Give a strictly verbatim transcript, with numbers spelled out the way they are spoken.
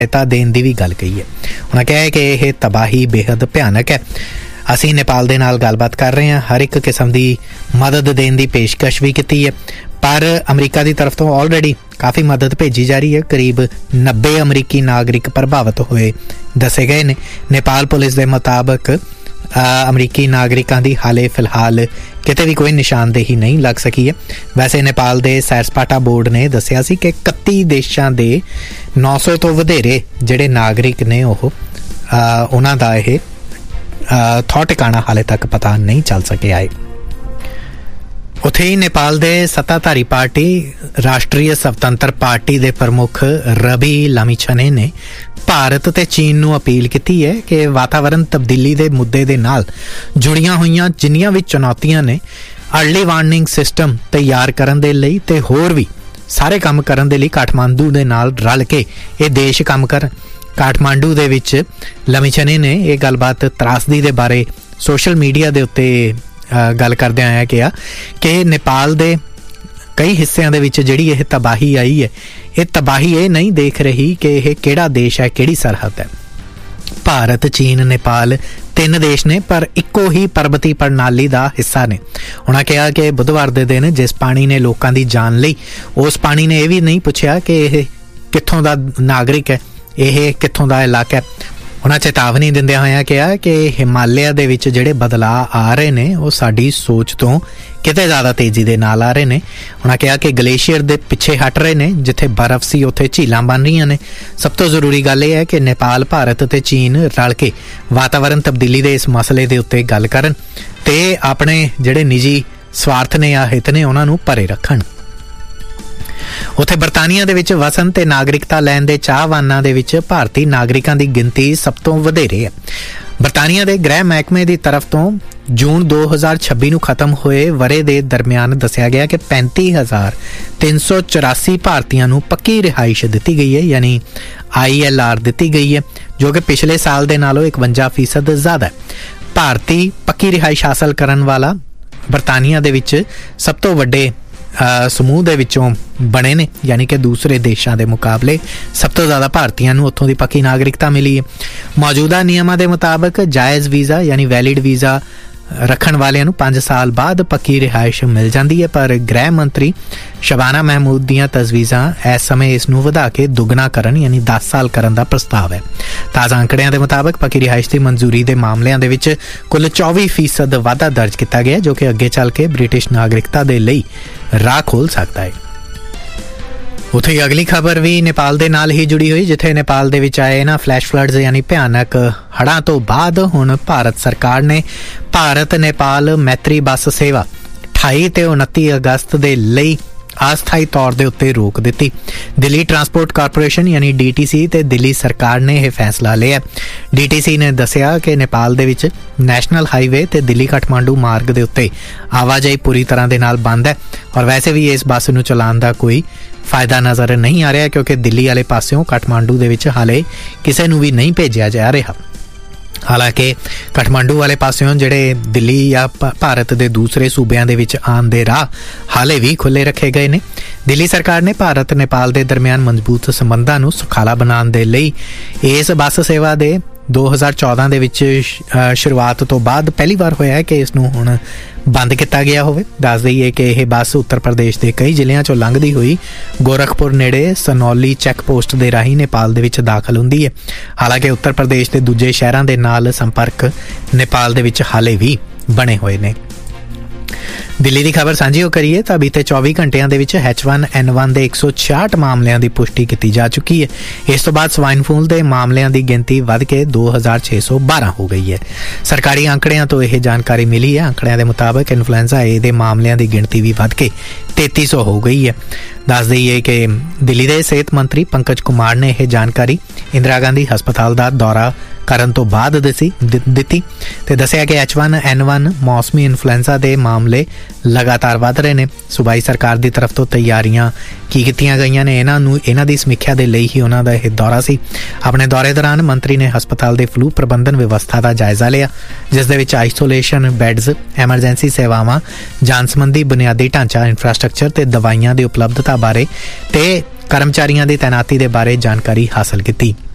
ਸਹਾਇਤਾ ਦੇਣ ਦੀ ਵੀ ਗੱਲ ਕਹੀ ਹੈ। ਉਹਨਾਂ ਕਿਹਾ ਹੈ ਕਿ ਇਹ ਤਬਾਹੀ ਬੇਹੱਦ ਭਿਆਨਕ ਹੈ। ਅਸੀਂ ਨੇਪਾਲ ਦੇ ਨਾਲ ਗੱਲਬਾਤ ਕਰ ਰਹੇ ਹਾਂ, ਹਰ ਇੱਕ ਕਿਸਮ ਦੀ ਮਦਦ ਦੇਣ ਦੀ ਪੇਸ਼ਕਸ਼ ਵੀ ਕੀਤੀ ਹੈ, ਪਰ ਅਮਰੀਕਾ ਦੀ ਤਰਫ ਤੋਂ ਆਲਰੇਡੀ ਕਾਫੀ ਮਦਦ ਭੇਜੀ ਜਾ ਰਹੀ ਹੈ। ਕਰੀਬ ਨੱਬੇ ਅਮਰੀਕੀ ਨਾਗਰਿਕ ਪ੍ਰਭਾਵਿਤ ਹੋਏ ਦੱਸੇ ਗਏ ਨੇ। ਨੇਪਾਲ ਪੁਲਿਸ ਦੇ ਮੁਤਾਬਕ ਅਮਰੀਕੀ ਨਾਗਰਿਕਾਂ ਦੀ ਹਾਲੇ ਫਿਲਹਾਲ ਕਿਤੇ ਵੀ ਕੋਈ ਨਿਸ਼ਾਨਦੇਹੀ ਨਹੀਂ ਲੱਗ ਸਕੀ ਹੈ। ਵੈਸੇ ਨੇਪਾਲ ਦੇ ਸੈਰ ਸਪਾਟਾ ਬੋਰਡ ਨੇ ਦੱਸਿਆ ਸੀ ਕਿ ਇਕੱਤੀ ਦੇਸ਼ਾਂ ਦੇ ਨੌ ਸੌ ਤੋਂ ਵਧੇਰੇ ਜਿਹੜੇ ਨਾਗਰਿਕ ਨੇ ਉਹ ਉਹਨਾਂ ਦਾ ਇਹ ਥੌ ਟਿਕਾਣਾ ਹਾਲੇ ਤੱਕ ਪਤਾ ਨਹੀਂ ਚੱਲ ਸਕਿਆ ਹੈ। ਉੱਥੇ ਹੀ ਨੇਪਾਲ ਦੇ ਸੱਤਾਧਾਰੀ ਪਾਰਟੀ ਰਾਸ਼ਟਰੀ ਸਵਤੰਤਰ ਪਾਰਟੀ ਦੇ ਪ੍ਰਮੁੱਖ ਰਵੀ ਲਾਮੀਛਾਨੇ ਨੇ ਭਾਰਤ ਤੇ ਚੀਨ ਨੂੰ ਅਪੀਲ ਕੀਤੀ ਹੈ ਕਿ ਵਾਤਾਵਰਨ ਤਬਦੀਲੀ ਦੇ ਮੁੱਦੇ ਦੇ ਨਾਲ ਜੁੜੀਆਂ ਹੋਈਆਂ ਜਿੰਨੀਆਂ ਵੀ ਚੁਣੌਤੀਆਂ ਨੇ, ਅਰਲੀ ਵਾਰਨਿੰਗ ਸਿਸਟਮ ਤਿਆਰ ਕਰਨ ਦੇ ਲਈ ਤੇ ਹੋਰ ਵੀ ਸਾਰੇ ਕੰਮ ਕਰਨ ਦੇ ਲਈ ਕਾਠਮਾਂਡੂ ਦੇ ਨਾਲ ਰਲ ਕੇ ਇਹ ਦੇਸ਼ ਕੰਮ ਕਰਨ। ਕਾਠਮਾਂਡੂ ਦੇ ਵਿੱਚ ਲਾਮੀਛਾਨੇ ਨੇ ਇਹ ਗੱਲਬਾਤ ਤਰਾਸਦੀ ਦੇ ਬਾਰੇ ਸੋਸ਼ਲ ਮੀਡੀਆ ਦੇ ਉੱਤੇ ਗੱਲ ਕਰਦਿਆਂ ਆਇਆ ਕਿਹਾ ਕਿ ਨੇਪਾਲ ਦੇ ਕਈ ਹਿੱਸਿਆਂ ਦੇ ਵਿੱਚ ਜਿਹੜੀ ਇਹ ਤਬਾਹੀ ਆਈ ਹੈ, ਇਹ ਤਬਾਹੀ ਇਹ ਨਹੀਂ ਦੇਖ ਰਹੀ ਕਿ ਇਹ ਕਿਹੜਾ ਦੇਸ਼ ਹੈ, ਕਿਹੜੀ ਸਰਹੱਦ ਹੈ। ਭਾਰਤ, ਚੀਨ, ਨੇਪਾਲ ਤਿੰਨ ਦੇਸ਼ ਨੇ, ਪਰ ਇੱਕੋ ਹੀ ਪਰਬਤੀ ਪ੍ਰਣਾਲੀ ਦਾ ਹਿੱਸਾ ਨੇ। ਉਹਨਾਂ ਕਿਹਾ ਕਿ ਬੁੱਧਵਾਰ ਦੇ ਦਿਨ ਜਿਸ ਪਾਣੀ ਨੇ ਲੋਕਾਂ ਦੀ ਜਾਨ ਲਈ, ਉਸ ਪਾਣੀ ਨੇ ਇਹ ਵੀ ਨਹੀਂ ਪੁੱਛਿਆ ਕਿ ਇਹ ਕਿੱਥੋਂ ਦਾ ਨਾਗਰਿਕ ਹੈ, ਇਹ ਕਿੱਥੋਂ ਦਾ ਇਲਾਕਾ ਹੈ। ਉਹਨਾਂ ਚੇਤਾਵਨੀ ਦਿੰਦਿਆਂ ਹੋਇਆਂ ਕਿਹਾ ਕਿ ਹਿਮਾਲਿਆ ਦੇ ਵਿੱਚ ਜਿਹੜੇ ਬਦਲਾਅ ਆ ਰਹੇ ਨੇ ਉਹ ਸਾਡੀ ਸੋਚ ਤੋਂ ਕਿਤੇ ਜ਼ਿਆਦਾ ਤੇਜ਼ੀ ਦੇ ਨਾਲ ਆ ਰਹੇ ਨੇ। ਉਹਨਾਂ ਕਿਹਾ ਕਿ ਗਲੇਸ਼ੀਅਰ ਦੇ ਪਿੱਛੇ ਹਟ ਰਹੇ ਨੇ, ਜਿੱਥੇ ਬਰਫ਼ ਸੀ ਉੱਥੇ ਝੀਲਾਂ ਬਣ ਰਹੀਆਂ ਨੇ। ਸਭ ਤੋਂ ਜ਼ਰੂਰੀ ਗੱਲ ਇਹ ਹੈ ਕਿ ਨੇਪਾਲ, ਭਾਰਤ ਅਤੇ ਚੀਨ ਰਲ ਕੇ ਵਾਤਾਵਰਨ ਤਬਦੀਲੀ ਦੇ ਇਸ ਮਸਲੇ ਦੇ ਉੱਤੇ ਗੱਲ ਕਰਨ ਤੇ ਆਪਣੇ ਜਿਹੜੇ ਨਿੱਜੀ ਸਵਾਰਥ ਨੇ ਜਾਂ ਹਿੱਤ ਨੇ ਉਹਨਾਂ ਨੂੰ ਪਰੇ ਰੱਖਣ। ਉੱਥੇ ਬਰਤਾਨੀਆ ਦੇ ਵਿੱਚ ਵਸਣ ਤੇ ਨਾਗਰਿਕਤਾ ਲੈਣ ਦੇ ਚਾਹਵਾਨਾਂ ਦੇ ਵਿੱਚ ਭਾਰਤੀ ਨਾਗਰਿਕਾਂ ਦੀ ਗਿਣਤੀ ਸਭ ਤੋਂ ਵਧੇਰੇ ਹੈ। ਬਰਤਾਨੀਆ ਦੇ ਗ੍ਰਹਿ ਮਹਿਕਮੇ ਦੀ ਤਰਫ ਤੋਂ ਜੂਨ ਦੋ ਹਜ਼ਾਰ ਛੱਬੀ ਨੂੰ ਖਤਮ ਹੋਏ ਵਰ੍ਹੇ ਦੇ ਦਰਮਿਆਨ ਦੱਸਿਆ ਗਿਆ ਕਿ ਪੈਂਤੀ ਹਜ਼ਾਰ ਤਿੰਨ ਸੌ ਚੁਰਾਸੀ ਭਾਰਤੀਆਂ ਨੂੰ ਪੱਕੀ ਰਿਹਾਇਸ਼ ਦਿੱਤੀ ਗਈ ਹੈ, ਯਾਨੀ ਆਈ ਐਲ ਆਰ ਦਿੱਤੀ ਗਈ ਹੈ, ਜੋ ਕਿ ਪਿਛਲੇ ਸਾਲ ਦੇ ਨਾਲੋਂ ਇਕਵੰਜਾ ਫੀਸਦ ਜ਼ਿਆਦਾ ਹੈ। ਭਾਰਤੀ ਪੱਕੀ ਰਿਹਾਇਸ਼ ਹਾਸਲ ਕਰਨ ਵਾਲਾ ਬਰਤਾਨੀਆ ਦੇ ਵਿੱਚ ਸਭ ਤੋਂ ਵੱਡੇ ਸਮੂਹ ਦੇ ਵਿੱਚੋਂ ਬਣੇ ਨੇ, ਯਾਨੀ ਕਿ ਦੂਸਰੇ ਦੇਸ਼ਾਂ ਦੇ ਮੁਕਾਬਲੇ ਸਭ ਤੋਂ ਜ਼ਿਆਦਾ ਭਾਰਤੀਆਂ ਨੂੰ ਉੱਥੋਂ ਦੀ ਪੱਕੀ ਨਾਗਰਿਕਤਾ ਮਿਲੀ ਹੈ। ਮੌਜੂਦਾ ਨਿਯਮਾਂ ਦੇ ਮੁਤਾਬਕ ਜਾਇਜ਼ ਵੀਜ਼ਾ ਯਾਨੀ ਵੈਲਿਡ ਵੀਜ਼ਾ ਰੱਖਣ ਵਾਲਿਆਂ ਨੂੰ ਪੰਜ ਸਾਲ ਬਾਅਦ ਪੱਕੀ ਰਿਹਾਇਸ਼ ਮਿਲ ਜਾਂਦੀ ਹੈ, ਪਰ ਗ੍ਰਹਿ ਮੰਤਰੀ ਸ਼ਬਾਨਾ ਮਹਿਮੂਦ ਦੀਆਂ ਤਜਵੀਜ਼ਾਂ ਇਸ ਸਮੇਂ ਇਸ ਨੂੰ ਵਧਾ ਕੇ ਦੁੱਗਣਾ ਕਰਨ ਯਾਨੀ ਦਸ ਸਾਲ ਕਰਨ ਦਾ ਪ੍ਰਸਤਾਵ ਹੈ। ਤਾਜ਼ਾ ਅੰਕੜਿਆਂ ਦੇ ਮੁਤਾਬਕ ਪੱਕੀ ਰਿਹਾਇਸ਼ ਦੀ ਮਨਜ਼ੂਰੀ ਦੇ ਮਾਮਲਿਆਂ ਦੇ ਵਿੱਚ ਕੁੱਲ ਚੌਵੀ ਫੀਸਦ ਵਾਧਾ ਦਰਜ ਕੀਤਾ ਗਿਆ, ਜੋ ਕਿ ਅੱਗੇ ਚੱਲ ਕੇ ਬ੍ਰਿਟਿਸ਼ ਨਾਗਰਿਕਤਾ ਦੇ ਲਈ ਰਾਹ ਖੋਲ੍ਹ ਸਕਦਾ ਹੈ। ਉੱਥੇ ਹੀ ਅਗਲੀ ਖਬਰ ਵੀ ਨੇਪਾਲ ਦੇ ਨਾਲ ਹੀ ਜੁੜੀ ਹੋਈ, ਜਿੱਥੇ ਨੇਪਾਲ ਦੇ ਵਿੱਚ ਆਏ ਨਾ ਫਲੈਸ਼ ਫਲੱਡਸ ਯਾਨੀ ਭਿਆਨਕ ਹੜ੍ਹਾਂ ਤੋਂ ਬਾਅਦ ਹੁਣ ਭਾਰਤ ਸਰਕਾਰ ਨੇ ਭਾਰਤ ਨੇਪਾਲ ਮੈਤਰੀ ਬੱਸ ਸੇਵਾ ਅਠਾਈ ਤੇ ਉਨੱਤੀ ਅਗਸਤ ਦੇ ਲਈ ਅਸਥਾਈ ਤੌਰ ਦੇ ਉੱਤੇ ਰੋਕ ਦਿੱਤੀ। ਦਿੱਲੀ ਟਰਾਂਸਪੋਰਟ ਕਾਰਪੋਰੇਸ਼ਨ ਯਾਨੀ ਡੀ ਟੀ ਸੀ ਤੇ ਦਿੱਲੀ ਸਰਕਾਰ ਨੇ ਇਹ ਫੈਸਲਾ ਲਿਆ। ਡੀ ਟੀ ਸੀ ਨੇ ਦੱਸਿਆ ਕਿ ਨੇਪਾਲ ਦੇ ਵਿੱਚ ਨੈਸ਼ਨਲ ਹਾਈਵੇ ਤੇ ਦਿੱਲੀ ਕਾਠਮਾਂਡੂ ਮਾਰਗ ਦੇ ਉੱਤੇ ਆਵਾਜਾਈ ਪੂਰੀ ਤਰ੍ਹਾਂ ਦੇ ਨਾਲ ਬੰਦ ਹੈ, ਔਰ ਵੈਸੇ ਵੀ ਇਸ ਬੱਸ ਨੂੰ ਚਲਾਉਣ ਦਾ ਕੋਈ ਫਾਇਦਾ ਨਜ਼ਰ ਨਹੀਂ ਆ ਰਿਹਾ, ਕਿਉਂਕਿ ਦਿੱਲੀ ਵਾਲੇ ਪਾਸਿਓਂ ਕਾਠਮਾਂਡੂ ਦੇ ਵਿੱਚ ਹਾਲੇ ਕਿਸੇ ਨੂੰ ਵੀ ਨਹੀਂ ਭੇਜਿਆ ਜਾ ਰਿਹਾ। ਹਾਲਾਂਕਿ ਕਾਠਮਾਂਡੂ ਵਾਲੇ ਪਾਸਿਓਂ ਜਿਹੜੇ ਦਿੱਲੀ ਜਾਂ ਭਾਰਤ ਦੇ ਦੂਸਰੇ ਸੂਬਿਆਂ ਦੇ ਵਿੱਚ ਆਉਣ ਦੇ ਰਾਹ ਹਾਲੇ ਵੀ ਖੁੱਲ੍ਹੇ ਰੱਖੇ ਗਏ ਨੇ। ਦਿੱਲੀ ਸਰਕਾਰ ਨੇ ਭਾਰਤ ਨੇਪਾਲ ਦੇ ਦਰਮਿਆਨ ਮਜ਼ਬੂਤ ਸੰਬੰਧਾਂ ਨੂੰ ਸੁਖਾਲਾ ਬਣਾਉਣ ਦੇ ਲਈ ਇਸ ਬੱਸ ਸੇਵਾ ਦੇ ਦੋ ਹਜ਼ਾਰ ਚੌਦਾਂ ਦੇ ਵਿੱਚ ਸ਼ੁਰੂਆਤ ਤੋਂ ਬਾਅਦ ਪਹਿਲੀ ਵਾਰ ਹੋਇਆ ਹੈ ਕਿ ਇਸ ਨੂੰ ਹੁਣ ਬੰਦ ਕੀਤਾ ਗਿਆ ਹੋਵੇ। ਦੱਸ ਦਈਏ ਕਿ ਇਹ ਬੱਸ ਉੱਤਰ ਪ੍ਰਦੇਸ਼ ਦੇ ਕਈ ਜ਼ਿਲ੍ਹਿਆਂ ਚੋਂ ਲੰਘਦੀ ਹੋਈ ਗੋਰਖਪੁਰ ਨੇੜੇ ਸਨੌਲੀ ਚੈੱਕ ਪੋਸਟ ਦੇ ਰਾਹੀਂ ਨੇਪਾਲ ਦੇ ਵਿੱਚ ਦਾਖਲ ਹੁੰਦੀ ਹੈ। ਹਾਲਾਂਕਿ ਉੱਤਰ ਪ੍ਰਦੇਸ਼ ਦੇ ਦੂਜੇ ਸ਼ਹਿਰਾਂ ਦੇ ਨਾਲ ਸੰਪਰਕ ਨੇਪਾਲ ਦੇ ਵਿੱਚ ਹਾਲੇ ਵੀ ਬਣੇ ਹੋਏ ਨੇ। ਦਿੱਲੀ ਦੀ ਖਬਰ ਸਾਂਝੀ ਹੋ ਕਰੀਏ ਤਾਂ ਬੀਤੇ ਚੌਵੀ ਘੰਟਿਆਂ ਦੇ ਵਿੱਚ ਐਚ ਵਨ ਐਨ ਵਨ ਦੇ ਇੱਕ ਸੌ ਛਿਆਹਠ ਮਾਮਲਿਆਂ ਦੀ ਪੁਸ਼ਟੀ ਕੀਤੀ ਜਾ ਚੁੱਕੀ ਹੈ। ਇਸ ਤੋਂ ਬਾਅਦ ਸਵਾਈਨ ਫਲੂ ਦੇ ਮਾਮਲਿਆਂ ਦੀ ਗਿਣਤੀ ਵੱਧ ਕੇ ਦੋ ਹਜ਼ਾਰ ਛੇ ਸੌ ਬਾਰਾਂ ਹੋ ਗਈ ਹੈ। ਸਰਕਾਰੀ ਅੰਕੜਿਆਂ ਤੋਂ ਇਹ ਜਾਣਕਾਰੀ ਮਿਲੀ ਹੈ। ਅੰਕੜਿਆਂ ਦੇ ਮੁਤਾਬਕ ਇਨਫਲੂਐਂਜ਼ਾ ਏ ਦੇ ਮਾਮਲਿਆਂ ਦੀ ਗਿਣਤੀ ਵੀ ਵੱਧ ਕੇ ਤੇਤੀ ਸੌ ਹੋ ਗਈ ਹੈ। ਦੱਸ ਦਈਏ ਕਿ ਦਿੱਲੀ ਦੇ ਸਿਹਤ ਮੰਤਰੀ ਪੰਕਜ ਕੁਮਾਰ ਨੇ ਇਹ ਜਾਣਕਾਰੀ ਇੰਦਰਾ ਗਾਂਧੀ ਹਸਪਤਾਲ ਦਾ ਦੌਰਾ ਕਰਨ ਤੋਂ ਬਾਅਦ ਦੱਸੀ ਦਿੱਤੀ ਤੇ ਦੱਸਿਆ ਕਿ ਐਚ ਵਨ ਐਨ ਵਨ ਮੌਸਮੀ ਇਨਫਲੂਐਂਜ਼ਾ ਦੇ ਮਾਮਲੇ ਲਗਾਤਾਰ ਵੱਧ ਰਹੇ ਨੇ। ਸੂਬਾਈ ਸਰਕਾਰ ਦੀ ਤਰਫ ਤੋਂ ਤਿਆਰੀਆਂ ਕੀ ਕੀਤੀਆਂ ਗਈਆਂ ਨੇ, ਇਹਨਾਂ ਨੂੰ ਇਹਨਾਂ ਦੀ ਸਮੀਖਿਆ ਦੇ ਲਈ ਹੀ ਉਹਨਾਂ ਦਾ ਇਹ ਦੌਰਾ ਸੀ। ਆਪਣੇ ਦੌਰੇ ਦੌਰਾਨ ਮੰਤਰੀ ਨੇ ਹਸਪਤਾਲ ਦੇ ਫਲੂ ਪ੍ਰਬੰਧਨ ਵਿਵਸਥਾ ਦਾ ਜਾਇਜ਼ਾ ਲਿਆ, ਜਿਸ ਦੇ ਵਿੱਚ ਆਈਸੋਲੇਸ਼ਨ ਬੈਡਸ, ਐਮਰਜੈਂਸੀ ਸੇਵਾਵਾਂ, ਜਾਨ ਸੰਬੰਧੀ ਬੁਨਿਆਦੀ ਢਾਂਚਾ ਇਨਫਰਾਸਟ੍ਰਕਚਰ ਤੇ ਦਵਾਈਆਂ ਦੀ ਉਪਲਬਧਤਾ ਬਾਰੇ ਤੇ ਕਰਮਚਾਰੀਆਂ ਦੀ ਤੈਨਾਤੀ ਦੇ ਬਾਰੇ ਜਾਣਕਾਰੀ ਹਾਸਲ ਕੀਤੀ।